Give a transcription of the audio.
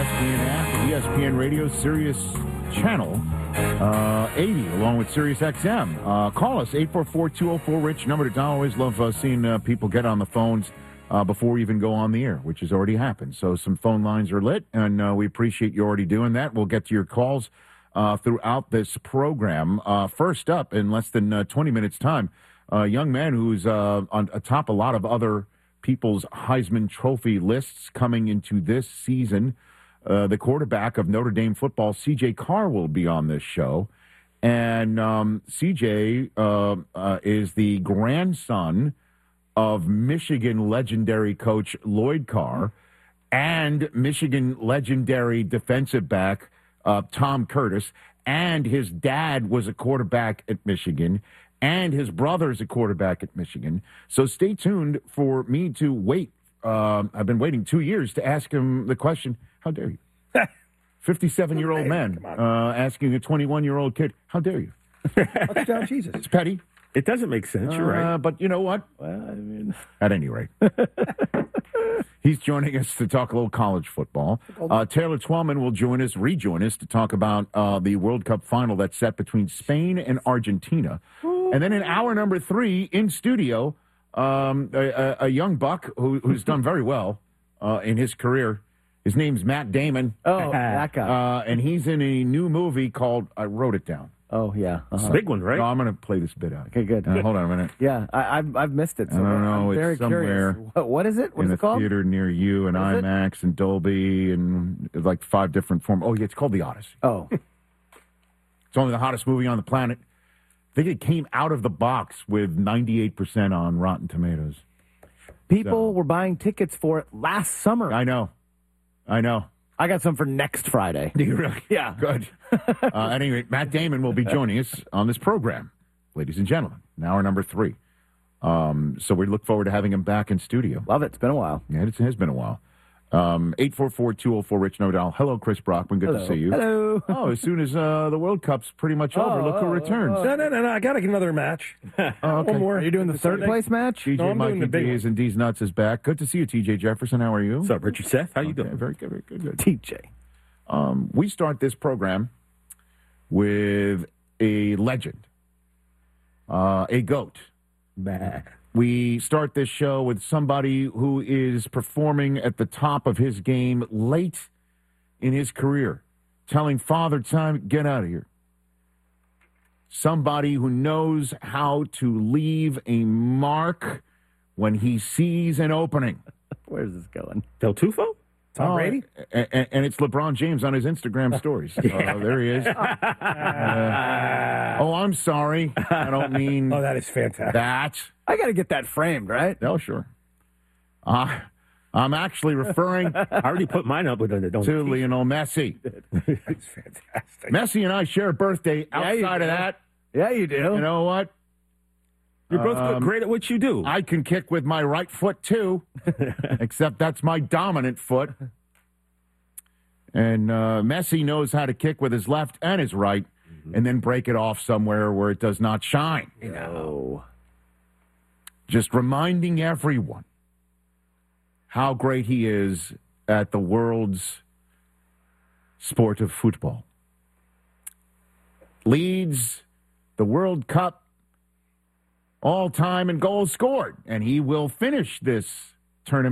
ESPN app, ESPN Radio, Sirius Channel 80, along with Sirius XM. Call us, 844-204-RICH, number to dial. Always love seeing people get on the phones before we even go on the air, which has already happened. So some phone lines are lit, and we appreciate you already doing that. We'll get to your calls throughout this program. First up, in less than 20 minutes' time, a young man who's on atop a lot of other people's Heisman Trophy lists coming into this season. The quarterback of Notre Dame football, C.J. Carr, will be on this show. And C.J. is the grandson of Michigan legendary coach Lloyd Carr and Michigan legendary defensive back Tom Curtis. And his dad was a quarterback at Michigan. And his brother's a quarterback at Michigan. So stay tuned for me to wait. I've been waiting 2 years to ask him the question, how dare you? 57-year-old man asking a 21-year-old kid, how dare you? Touchdown, Jesus. It's petty. It doesn't make sense. You're right. But you know what? Well, I mean, at any rate. He's joining us to talk a little college football. Taylor Twellman will rejoin us to talk about the World Cup final that's set between Spain and Argentina. And then in hour number 3, in studio, a young buck who's done very well in his career. His name's Matt Damon. Oh, that guy. And he's in a new movie called, I wrote it down. Oh, yeah. It's a big one, right? No, I'm going to play this bit out. Okay, good. Hold on a minute. Yeah, I've missed it. So I don't know. I'm very It's somewhere curious. What is it? What is in it called? a theater near you, and IMAX and Dolby, and like 5 different forms. Oh, yeah, it's called The Odyssey. Oh. It's only the hottest movie on the planet. I think it came out of the box with 98% on Rotten Tomatoes. People were buying tickets for it last summer. I know. I got some for next Friday. Do you really? Yeah. Good. Anyway, Matt Damon will be joining us on this program, ladies and gentlemen. Hour number 3. So we look forward to having him back in studio. Love it. It's been a while. Yeah, it has been a while. 844-204-RICH, no doubt. Hello, Chris Brockman. Good to see you. Hello. Oh, as soon as the World Cup's pretty much over, look who returns. No. I got another match. Okay. One more. Are you doing the third place match? TJ No, I'm doing Mikey the big D's and D's Nuts is back. Good to see you, TJ Jefferson. How are you? What's up, Richard Seth? How you doing? Very good, very good. TJ. We start this program with a legend, a GOAT. Bah. We start this show with somebody who is performing at the top of his game late in his career, telling Father Time, get out of here. Somebody who knows how to leave a mark when he sees an opening. Where's this going? Del Tufo? Tom Brady? And it's LeBron James on his Instagram stories. There he is. I'm sorry. I don't mean Oh, that is fantastic. that. I got to get that framed, right? Oh, sure. I'm actually referring I already put mine up with it. to Lionel Messi. It's fantastic. Messi and I share a birthday. Outside of that, Yeah, you do. you know what? You're both great at what you do. I can kick with my right foot, too, except that's my dominant foot. And Messi knows how to kick with his left and his right and then break it off somewhere where it does not shine. No. Just reminding everyone how great he is at the world's sport of football. Leads the World Cup all time in goals scored, and he will finish this tournament